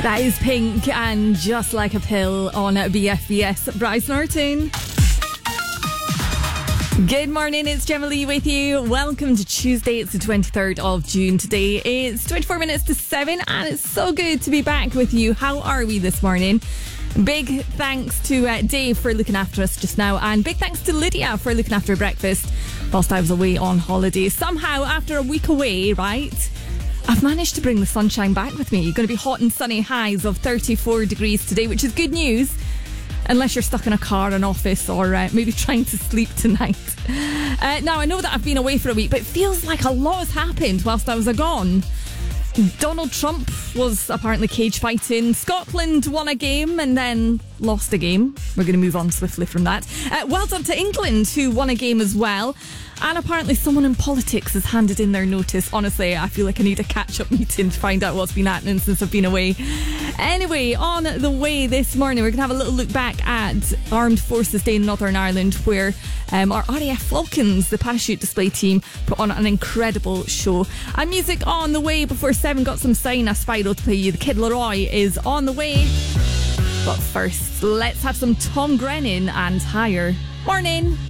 That is Pink and Just Like a Pill on BFBS. Bryce Norton. Good morning, it's Gemma Lee with you. Welcome to Tuesday, it's the 23rd of June. Today it's 24 minutes to 7 and it's so good to be back with you. How are we this morning? Big thanks to Dave for looking after us just now, and big thanks to Lydia for looking after breakfast whilst I was away on holiday. Somehow, after a week away, right, I've managed to bring the sunshine back with me. You're going to be hot and sunny, highs of 34 degrees today, which is good news. Unless you're stuck in a car, an office, or maybe trying to sleep tonight. Now, I know that I've been away for a week, but it feels like a lot has happened whilst I was gone. Donald Trump was apparently cage fighting. Scotland won a game and then lost a game. We're going to move on swiftly from that. Well done to England, who won a game as well. And apparently someone in politics has handed in their notice. Honestly, I feel like I need a catch-up meeting to find out what's been happening since I've been away. Anyway, on the way this morning, we're going to have a little look back at Armed Forces Day in Northern Ireland, where our RAF Falcons, the parachute display team, put on an incredible show. And music on the way before 7. Got some Sign a Spiral to play you. The Kid Laroi is on the way. But first, let's have some Tom Grennan and Higher. Morning.